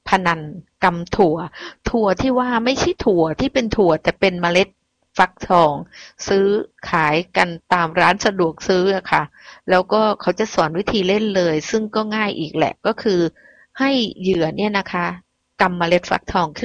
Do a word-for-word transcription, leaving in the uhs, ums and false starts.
พนันกำถั่วถั่วที่ว่าไม่ใช่ถั่วที่เป็นถั่วแต่เป็นเมล็ดฟักทองซื้อขายกันตามร้านสะดวกซื้ออะค่ะแล้วก็เขาจะสอนวิธีเล่นเลยซึ่งก็ง่ายอีกแหละก็คือให้เหยื่อเนี่ยนะคะกำเมล็ดฟักทอง